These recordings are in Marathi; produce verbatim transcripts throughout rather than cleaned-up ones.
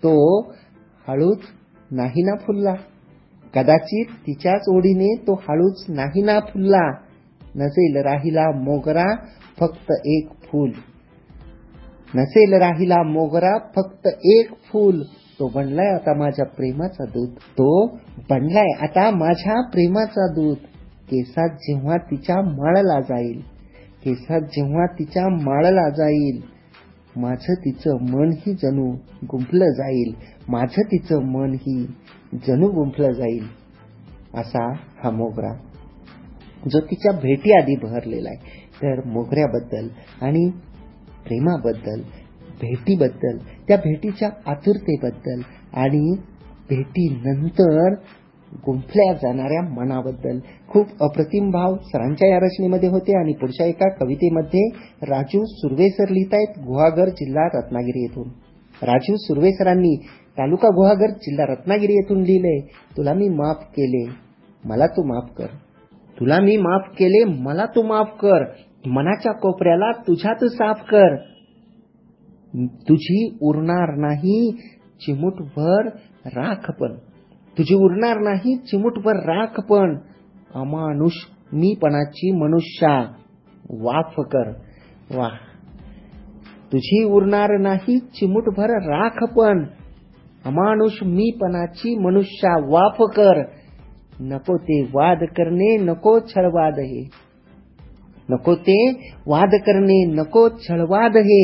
तो हळूच नाही ना फुलला. कदाचित तिच्याच ओढीने तो हळूच नाही ना फुलला. नसेल राहिला मोगरा फक्त एक फूल. नसेल राहिला मोगरा फक्त एक फूल. तो बनलाय आता माझ्या प्रेमाचा दूत. तो बनलाय आता माझ्या प्रेमाचा दूत. केसात जेव्हा तिच्या माळला जाईल. केसात जेव्हा तिच्या माळला जाईल. माझं तिचं मनही जणू गुंफलं जाईल. माझं तिचं मनही जणू गुंफलं जाईल. असा हा मोगरा जो तिच्या भेटी आधी बहरलेला आहे. तर मोगऱ्याबद्दल आणि प्रेमाबद्दल, भेटीबद्दल, त्या भेटीच्या आतुरतेबद्दल आणि भेटीनंतर गुंफल्या जाणाऱ्या मनाबद्दल खूप अप्रतिम भाव सरांच्या या रचनेमध्ये होते. आणि पुढच्या एका कवितेमध्ये राजू सुर्वे सर लिहितायत गुहागर, जिल्हा रत्नागिरी येथून. राजू सुर्वे सरांनी तालुका गुहागर, जिल्हा रत्नागिरी येथून लिहिलंय, तुला मी माफ केले मला तू माफ कर. तुला मी माफ केले मला तू माफ कर. मनाच्या कोपऱ्याला तुझ्या तू साफ कर. तुझी उरणार नाही चिमूटभर राख पण. तुझी उरणार नाही चिमूटभर राख पण. अमानुष मीपणाची मनुष्या वाफ कर. वाह. तुझी उरणार नाही चिमूटभर राख पण. अमानुष मीपणाची मनुष्या वाफ कर. नको ते वाद करणे नको छळवाद हे. नको ते वाद करणे नको छळवाद हे.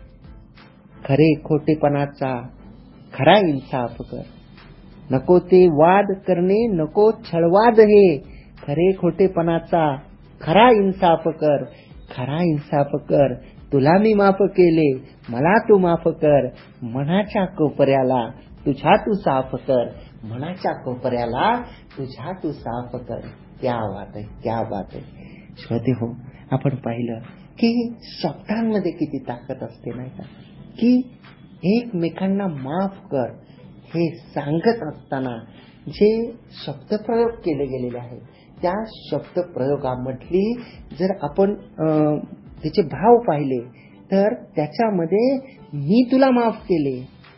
खरे खोटेपणाचा खरा इंसाफ कर. नको ते वाद करणे नको छळवाद हे. खरे खोटेपणाचा खरा इंसाफ कर. खरा इंसाफ कर. तुला मी माफ केले मला तू माफ कर. मनाच्या कोपऱ्याला तुझ्या तू साफ कर. मनाच्या कोपऱ्याला तुझ्या तू साफ कर. क्या बात आहे, क्या बात आहे. श्रोते हो, आपण पाहिलं की शब्दांमध्ये किती ताकद असते नाही का, की एकमेकांना माफ कर हे सांगत असताना जे शब्दप्रयोग केले गेलेले आहेत त्या शब्दप्रयोगामधली जर आपण त्याचे भाव पाहिले तर त्याच्यामध्ये मी तुला माफ केले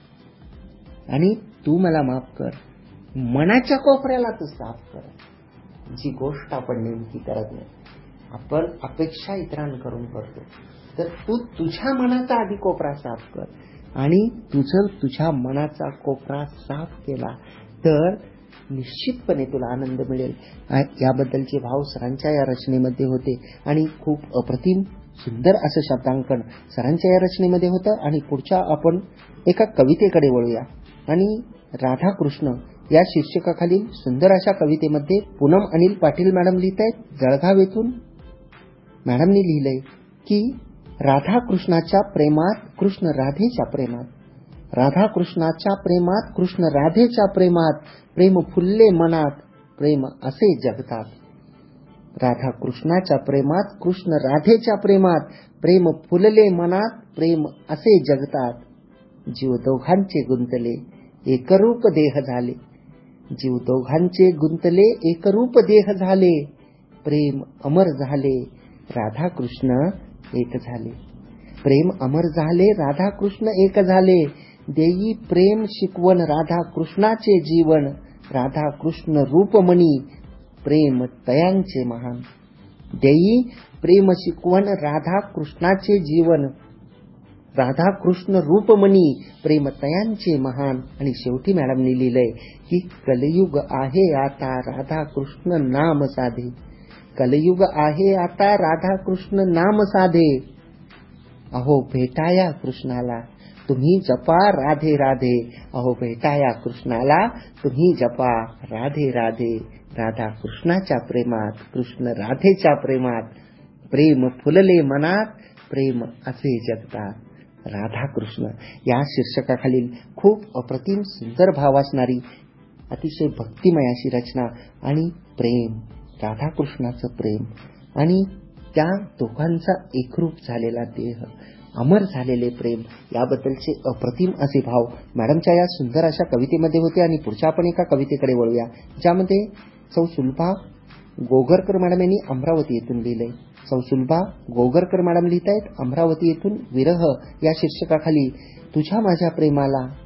आणि तू मला माफ कर. मनाच्या कोपऱ्याला तू साफ कर. जी गोष्ट आपण नेमकी करत नाही, आपण अपेक्षा इतरांकडून करतो, तर तू तुझ्या मनाचा आधी कोपरा साफ कर. आणि तुझं तुझ्या मनाचा कोपरा साफ केला तर निश्चितपणे तुला आनंद मिळेल. याबद्दलचे भाव सरांच्या या रचनेमध्ये होते आणि खूप अप्रतिम सुंदर असं शब्दांकन सरांच्या या रचनेमध्ये होतं. आणि पुढच्या आपण एका कवितेकडे वळूया. आणि राधाकृष्ण या शीर्षकाखालील सुंदर अशा कवितेमध्ये पूनम अनिल पाटील मॅडम लिहित आहेत जळगाव येथून. मॅडमनी लिहिलंय की राधाकृष्णाच्या प्रेमात कृष्ण राधेच्या प्रेमात. राधाकृष्णाच्या प्रेमात कृष्ण राधेच्या प्रेमात. प्रेम फुलले मनात प्रेम असे जगतात. राधाकृष्णाच्या प्रेमात कृष्ण राधेच्या प्रेमात. प्रेम फुलले मनात प्रेम असे जगतात. जीव दोघांचे गुंतले एकरूप देह झाले. जीव दोघांचे गुंतले एकरूप देह झाले. प्रेम अमर झाले राधाकृष्ण एक झाले. प्रेम अमर झाले राधाकृष्ण एक झाले. देई प्रेम शिकवण राधाकृष्णाचे जीवन. राधाकृष्ण रूपमणी प्रेम तयांचे महान. देई प्रेम शिकवण राधाकृष्णाचे जीवन. राधाकृष्ण रूपमणी प्रेम तयांचे महान. आणि शेवटी मॅडमनी लिहिलंय की कलयुग आहे आता राधाकृष्ण नाम साधे. कलयुग आहे आता राधाकृष्ण नाम साधे. अहो भेटाया कृष्णाला तुम्ही जपा राधे राधे. अहो भेटाया कृष्णाला तुम्ही जपा राधे राधे. राधा कृष्णाच्या प्रेमात कृष्ण राधेच्या प्रेमात. प्रेम फुलले मनात प्रेम असे जगतात. राधाकृष्ण या शीर्षकाखालील खूप अप्रतिम सुंदर भाव असणारी अतिशय भक्तिमय अशी रचना. आणि प्रेम, राधाकृष्णाचं प्रेम आणि त्या दोघांचा एकरूप झालेला देह, अमर झालेले प्रेम, याबद्दलचे अप्रतिम असे भाव मॅडमच्या या सुंदर अशा कवितेमध्ये होते. आणि पुढच्या आपण एका कवितेकडे वळूया ज्यामध्ये सौ सुलभा गोगरकर मॅडम यांनी अमरावती येथून लिहिलंय. सौ सुलभा गोगरकर मॅडम लिहित आहेत अमरावती येथून. विरह या शीर्षकाखाली तुझ्या माझ्या प्रेमाला